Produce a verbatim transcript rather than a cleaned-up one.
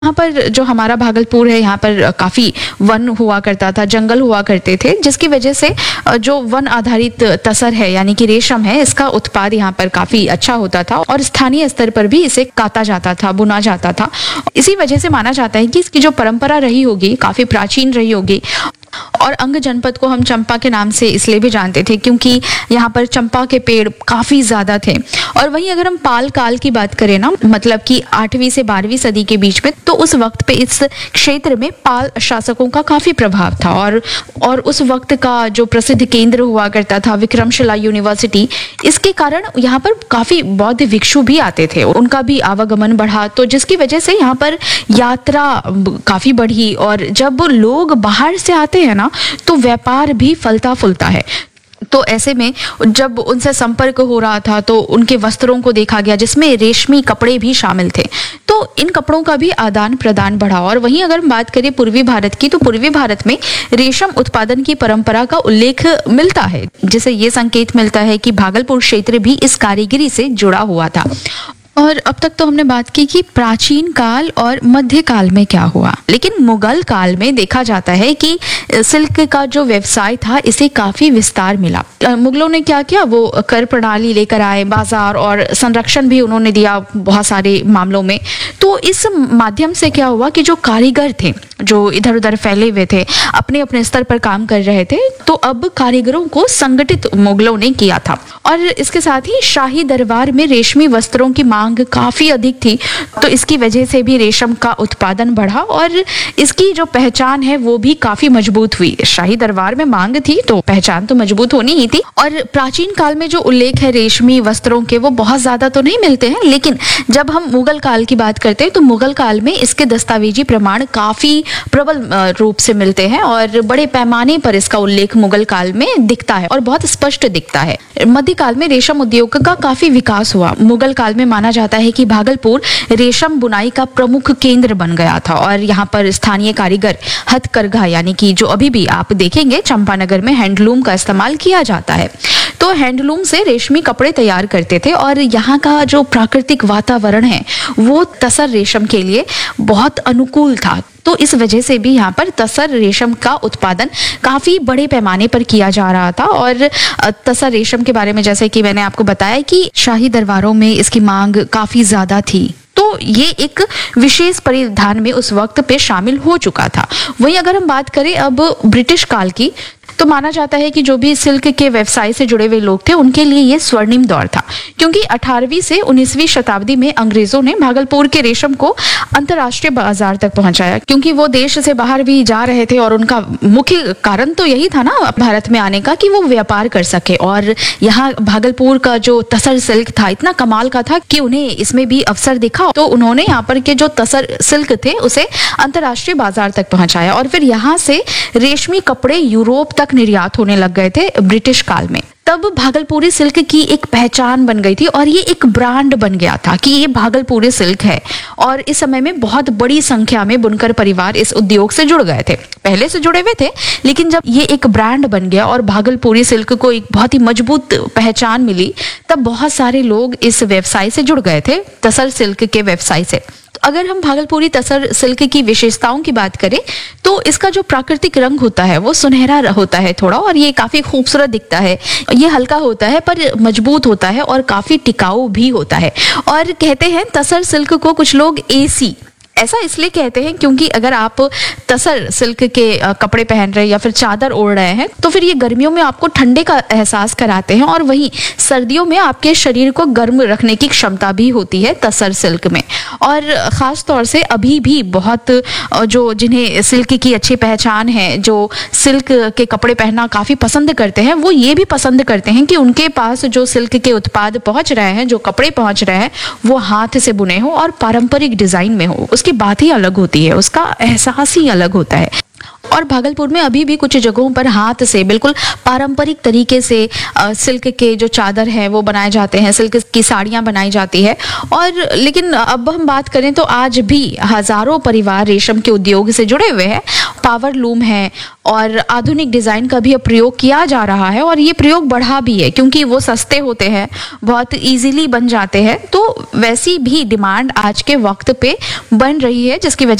यहाँ पर जो हमारा भागलपुर है, यहाँ पर काफ़ी वन हुआ करता था, जंगल हुआ करते थे, जिसकी वजह से जो वन आधारित तसर है यानी कि रेशम है, इसका उत्पाद यहाँ पर काफ़ी अच्छा होता था और स्थानीय स्तर पर भी इसे काता जाता था, बुना जाता था। इसी वजह से माना जाता है कि इसकी जो परंपरा रही होगी काफ़ी प्राचीन रही होगी। और अंग जनपद को हम चंपा के नाम से इसलिए भी जानते थे क्योंकि यहाँ पर चंपा के पेड़ काफ़ी ज़्यादा थे। और वहीं अगर हम पाल काल की बात करें ना, मतलब कि आठवीं से बारहवीं सदी के बीच में, तो उस वक्त पे इस क्षेत्र में पाल शासकों का काफ़ी प्रभाव था। और और उस वक्त का जो प्रसिद्ध केंद्र हुआ करता था विक्रमशिला यूनिवर्सिटी, इसके कारण यहाँ पर काफ़ी बौद्ध भिक्षु भी आते थे, उनका भी आवागमन बढ़ा, तो जिसकी वजह से यहाँ पर यात्रा काफ़ी बढ़ी। और जब लोग बाहर से आते हैं ना, तो व्यापार भी फलता फूलता है। तो ऐसे में जब उनसे संपर्क हो रहा था तो उनके वस्त्रों को देखा गया, जिसमें रेशमी कपड़े भी शामिल थे, तो इन कपड़ों का भी आदान प्रदान बढ़ा। और वहीं अगर हम बात करें पूर्वी भारत की, तो पूर्वी भारत में रेशम उत्पादन की परंपरा का उल्लेख मिलता है, जिसे ये संकेत मिलता है कि भागलपुर क्षेत्र भी इस कारीगरी से जुड़ा हुआ था। और अब तक तो हमने बात की कि प्राचीन काल और मध्य काल में क्या हुआ, लेकिन मुगल काल में देखा जाता है कि सिल्क का जो व्यवसाय था इसे काफी विस्तार मिला। मुगलों ने क्या किया, वो कर प्रणाली लेकर आए, बाजार और संरक्षण भी उन्होंने दिया बहुत सारे मामलों में। तो इस माध्यम से क्या हुआ कि जो कारीगर थे, जो इधर उधर फैले हुए थे, अपने अपने स्तर पर काम कर रहे थे, तो अब कारीगरों को संगठित मुगलों ने किया था। और इसके साथ ही शाही दरबार में रेशमी वस्त्रों की मांग काफी अधिक थी, तो इसकी वजह से भी रेशम का उत्पादन बढ़ा और इसकी जो पहचान है वो भी काफी मजबूत हुई। शाही दरबार में मांग थी तो पहचान तो मजबूत होनी ही थी। और प्राचीन काल में जो उल्लेख है रेशमी वस्त्रों के, वो बहुत ज्यादा तो नहीं मिलते हैं, लेकिन जब हम मुगल काल की बात करते हैं तो मुगल काल में इसके दस्तावेजी प्रमाण काफी प्रबल रूप से मिलते हैं और बड़े पैमाने पर इसका उल्लेख मुगल काल में दिखता है और बहुत स्पष्ट दिखता है। मध्यकाल में रेशम उद्योग का काफी विकास हुआ। मुगल काल में माना जाता है कि भागलपुर रेशम बुनाई का प्रमुख केंद्र बन गया था और यहाँ पर स्थानीय कारीगर हथकरघा, यानी कि जो अभी भी आप देखेंगे चंपानगर में हैंडलूम का इस्तेमाल किया जाता है, तो हैंडलूम से रेशमी कपड़े तैयार करते थे। और यहाँ का जो प्राकृतिक वातावरण है वो तसर रेशम के लिए बहुत अनुकूल था, तो इस वजह से भी यहाँ पर तसर रेशम का उत्पादन काफी बड़े पैमाने पर किया जा रहा था। और तसर रेशम के बारे में जैसे कि मैंने आपको बताया कि शाही दरबारों में इसकी मांग काफी ज्यादा थी, तो ये एक विशेष परिधान में उस वक्त पे शामिल हो चुका था। वहीं अगर हम बात करें अब ब्रिटिश काल की, तो माना जाता है कि जो भी सिल्क के व्यवसाय से जुड़े हुए लोग थे उनके लिए ये स्वर्णिम दौर था, क्योंकि अठारहवीं से उन्नीसवीं शताब्दी में अंग्रेजों ने भागलपुर के रेशम को अंतर्राष्ट्रीय बाजार तक पहुंचाया, क्योंकि वो देश से बाहर भी जा रहे थे और उनका मुख्य कारण तो यही था ना भारत में आने का, कि वो व्यापार कर सके। और यहाँ भागलपुर का जो तसर सिल्क था इतना कमाल का था कि उन्हें इसमें भी अवसर दिखा, तो उन्होंने यहाँ पर के जो तसर सिल्क थे उसे अंतर्राष्ट्रीय बाजार तक पहुंचाया और फिर यहाँ से रेशमी कपड़े यूरोप तक निर्यात होने लग गए थे ब्रिटिश काल में। तब भागलपुरी सिल्क की एक पहचान बन गई थी और ये एक ब्रांड बन गया था कि ये भागलपुरी सिल्क है। और इस समय में बहुत बड़ी संख्या में बुनकर परिवार इस उद्योग से जुड़ गए थे, पहले से जुड़े हुए थे, लेकिन जब ये एक ब्रांड बन गया और भागलपुरी सिल्क को एक बहुत ही मजबूत पहचान मिली, तब बहुत सारे लोग इस व्यवसाय से जुड़ गए थे, तसर सिल्क के व्यवसाय से। अगर हम भागलपुरी तसर सिल्क की विशेषताओं की बात करें तो इसका जो प्राकृतिक रंग होता है वो सुनहरा होता है थोड़ा, और ये काफी खूबसूरत दिखता है। ये हल्का होता है पर मजबूत होता है और काफी टिकाऊ भी होता है। और कहते हैं तसर सिल्क को कुछ लोग एसी, ऐसा इसलिए कहते हैं क्योंकि अगर आप तसर सिल्क के कपड़े पहन रहे हैं या फिर चादर ओढ़ रहे हैं तो फिर ये गर्मियों में आपको ठंडे का एहसास कराते हैं, और वहीं सर्दियों में आपके शरीर को गर्म रखने की क्षमता भी होती है तसर सिल्क में। और ख़ास तौर से अभी भी बहुत जो जिन्हें सिल्क की अच्छी पहचान है, जो सिल्क के कपड़े पहनना काफ़ी पसंद करते हैं, वो ये भी पसंद करते हैं कि उनके पास जो सिल्क के उत्पाद पहुँच रहे हैं, जो कपड़े पहुँच रहे हैं, वो हाथ से बुने हो और पारंपरिक डिज़ाइन में हो। उसकी बात ही अलग होती है, उसका एहसास ही अलग होता है। और भागलपुर में अभी भी कुछ जगहों पर हाथ से बिल्कुल पारंपरिक तरीके से अ, सिल्क के जो चादर है वो बनाए जाते हैं, सिल्क की साड़ियाँ बनाई जाती है। और लेकिन अब हम बात करें तो आज भी हजारों परिवार रेशम के उद्योग से जुड़े हुए हैं। पावर लूम है और आधुनिक डिजाइन का भी अब प्रयोग किया जा रहा है, और ये प्रयोग बढ़ा भी है क्योंकि वो सस्ते होते हैं, बहुत इजीली बन जाते हैं। तो वैसी भी डिमांड आज के वक्त पे बन रही है, जिसकी वजह